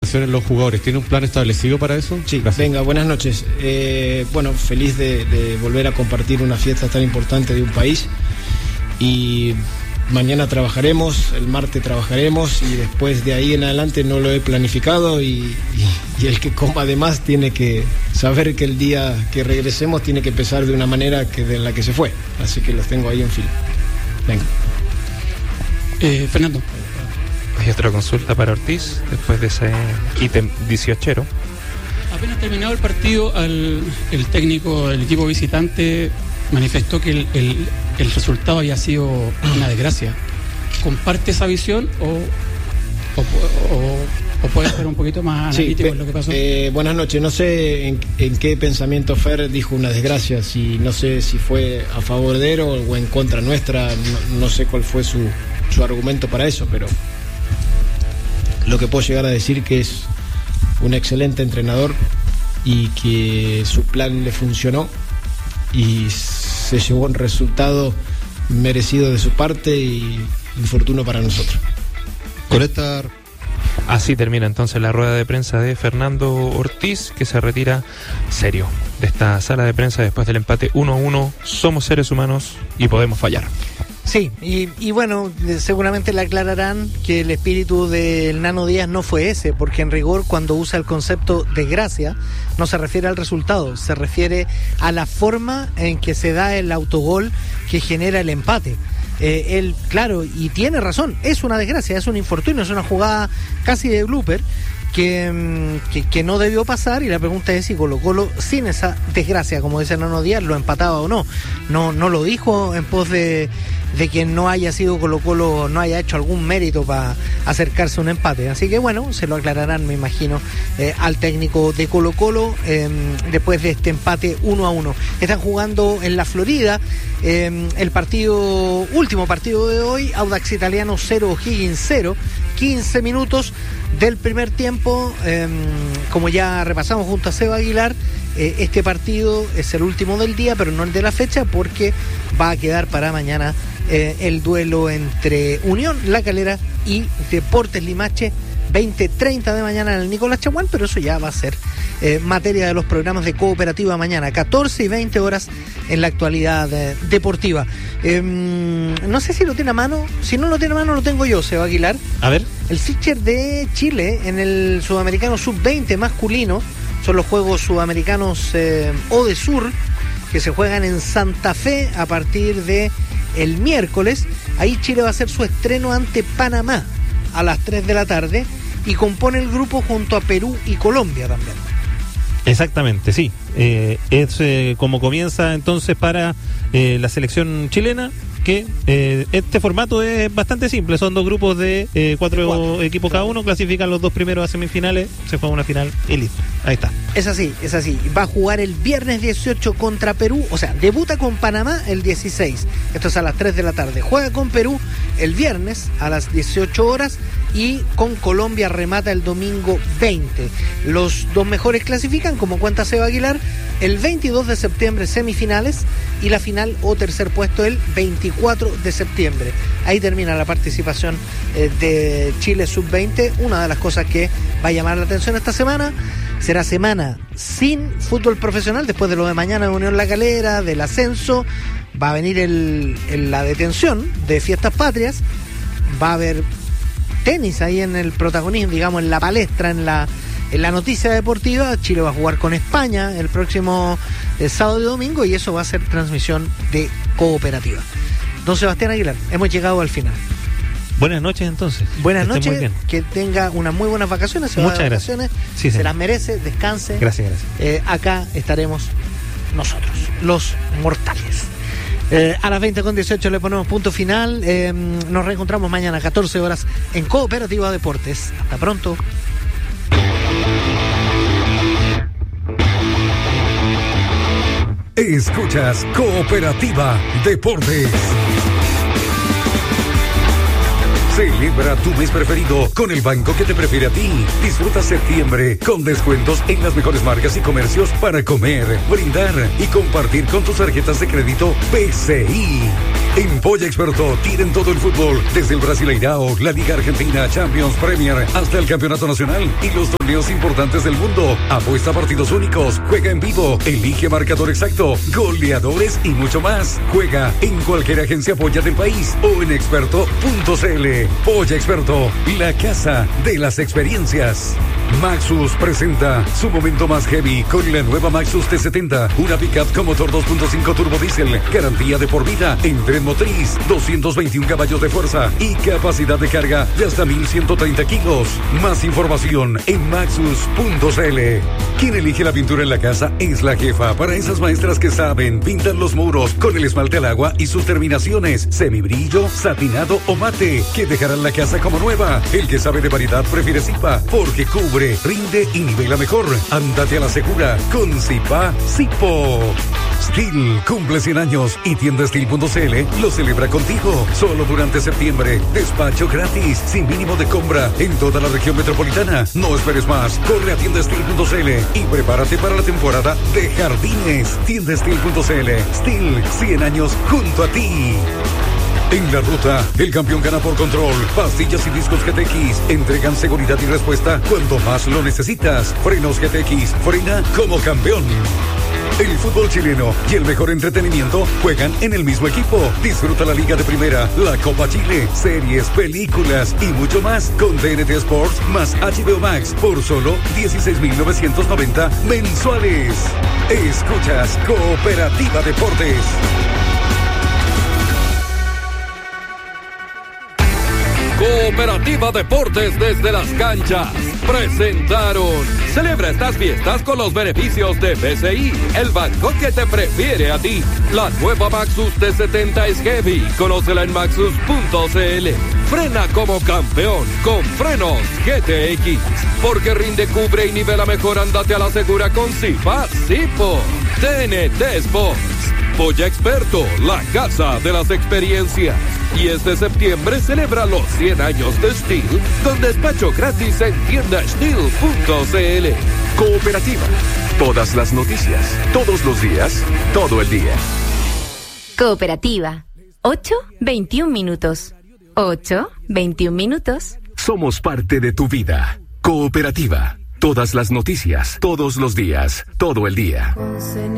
concentración los jugadores. ¿Tiene un plan establecido para eso? Sí, gracias. Venga, buenas noches. Bueno, feliz de volver a compartir una fiesta tan importante de un país. Y mañana trabajaremos, el martes trabajaremos y después de ahí en adelante no lo he planificado y el que coma de más tiene que saber que el día que regresemos tiene que empezar de una manera que de la que se fue. Así que los tengo ahí en fila. Venga. Fernando. Hay otra consulta para Ortiz después de ese ítem 18ero. Apenas terminado el partido, el técnico del equipo visitante manifestó que el resultado había sido una desgracia. ¿Comparte esa visión o puede ser un poquito más analítico en lo que pasó? Buenas noches. No sé en qué pensamiento Fer dijo una desgracia. No sé si fue a favor de él o en contra nuestra. No sé cuál fue su argumento para eso, pero lo que puedo llegar a decir que es un excelente entrenador y que su plan le funcionó y se llevó un resultado merecido de su parte y infortunio para nosotros. Conectar. Así termina entonces la rueda de prensa de Fernando Ortiz, que se retira serio de esta sala de prensa después del empate 1-1. Somos seres humanos y podemos fallar. Sí, y bueno, seguramente le aclararán que el espíritu del Nano Díaz no fue ese, porque en rigor cuando usa el concepto desgracia no se refiere al resultado, se refiere a la forma en que se da el autogol que genera el empate. Él, claro, y tiene razón, es una desgracia, es un infortunio, es una jugada casi de blooper que no debió pasar, y la pregunta es si Colo-Colo sin esa desgracia, como dice Nano Díaz, lo empataba o no. No lo dijo en pos de que no haya sido Colo-Colo, no haya hecho algún mérito para acercarse a un empate. Así que bueno, se lo aclararán, me imagino, al técnico de Colo-Colo después de este empate 1-1. Están jugando en la Florida el último partido de hoy, Audax Italiano 0, O'Higgins 0, 15 minutos del primer tiempo. Como ya repasamos junto a Seba Aguilar, este partido es el último del día, pero no el de la fecha, porque va a quedar para mañana el duelo entre Unión La Calera y Deportes Limache, 20:30 de mañana en el Nicolás Chaguán, pero eso ya va a ser materia de los programas de Cooperativa mañana, 14 y 20 horas en la actualidad deportiva. No sé si lo tiene a mano, si no lo tiene a mano lo tengo yo, Seba Aguilar. A ver. El fixture de Chile en el Sudamericano Sub-20 masculino, son los Juegos Sudamericanos ODESUR, que se juegan en Santa Fe a partir de el miércoles. Ahí Chile va a hacer su estreno ante Panamá a las 3 de la tarde y compone el grupo junto a Perú y Colombia también. Exactamente, sí. Es como comienza entonces para la selección chilena, que este formato es bastante simple, son dos grupos de cuatro equipos cada uno, clasifican los dos primeros a semifinales, se juega una final y listo, ahí está. Es así, va a jugar el viernes 18 contra Perú, o sea, debuta con Panamá el 16, esto es a las 3 de la tarde, juega con Perú el viernes a las 18 horas y con Colombia remata el domingo 20. Los dos mejores clasifican, como cuenta Seba Aguilar, el 22 de septiembre semifinales y la final o tercer puesto el 24 de septiembre. Ahí termina la participación de Chile Sub-20. Una de las cosas que va a llamar la atención esta semana será semana sin fútbol profesional, después de lo de mañana de Unión La Calera, del ascenso. Va a venir la detención de Fiestas Patrias, va a haber tenis ahí en el protagonismo, digamos, en la palestra, en la noticia deportiva. Chile va a jugar con España el próximo sábado y domingo, y eso va a ser transmisión de Cooperativa. Don Sebastián Aguilar, hemos llegado al final. Buenas noches entonces. Buenas noches, que tenga unas muy buenas vacaciones. Muchas gracias. Sí, se las merece, descanse. Gracias. Acá estaremos nosotros, los mortales. A las 20:18 le ponemos punto final. Nos reencontramos mañana a 14 horas en Cooperativa Deportes. Hasta pronto. Escuchas Cooperativa Deportes. Celebra tu mes preferido con el banco que te prefiere a ti. Disfruta septiembre con descuentos en las mejores marcas y comercios para comer, brindar y compartir con tus tarjetas de crédito PCI. En Polla Experto tienen todo el fútbol, desde el Brasileirao, la Liga Argentina, Champions, Premier, hasta el Campeonato Nacional y los torneos importantes del mundo. Apuesta a partidos únicos, juega en vivo, elige marcador exacto, goleadores y mucho más. Juega en cualquier agencia Polla del país o en experto.cl. Polla Experto, la casa de las experiencias. Maxus presenta su momento más heavy con la nueva Maxus T70, una pickup con motor 2.5 turbo diésel, garantía de por vida en tren motriz, 221 caballos de fuerza y capacidad de carga de hasta 1.130 kilos. Más información en maxus.cl. Quien elige la pintura en la casa es la jefa. Para esas maestras que saben, pintan los muros con el esmalte al agua y sus terminaciones, semibrillo, satinado o mate, que dejarán la casa como nueva. El que sabe de variedad prefiere Zipa, porque cubre, rinde y nivela mejor. Ándate a la segura con Zipa Zipo. Steel cumple 100 años y tienda Steel.cl lo celebra contigo. Solo durante septiembre. Despacho gratis, sin mínimo de compra en toda la región metropolitana. No esperes más. Corre a tienda Steel.cl y prepárate para la temporada de jardines. Tienda Steel.cl. Steel, 100 años junto a ti. En la ruta, el campeón gana por control. Pastillas y discos GTX entregan seguridad y respuesta cuando más lo necesitas. Frenos GTX, frena como campeón. El fútbol chileno y el mejor entretenimiento juegan en el mismo equipo. Disfruta la Liga de Primera, la Copa Chile, series, películas y mucho más con TNT Sports más HBO Max por solo 16.990 mensuales. Escuchas Cooperativa Deportes. Cooperativa Deportes desde las canchas presentaron. Celebra estas fiestas con los beneficios de BCI, el banco que te prefiere a ti. La nueva Maxus T70 es heavy. Conócela en maxus.cl. Frena como campeón con frenos GTX. Porque rinde, cubre y nivela mejor. Ándate a la segura con Zipa Zipo. TNT Sports. Polla Experto, la casa de las experiencias. Y este septiembre celebra los 100 años de Steel con despacho gratis en tienda Steel.cl. Cooperativa. Todas las noticias, todos los días, todo el día. Cooperativa. 8:21 minutos. 8:21 minutos. Somos parte de tu vida. Cooperativa. Todas las noticias, todos los días, todo el día.